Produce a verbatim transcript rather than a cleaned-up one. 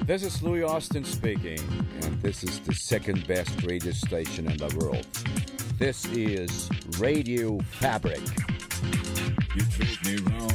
This is Louis Austin speaking, and this is the second best radio station in the world. This is Radio Fabric. You treat me wrong.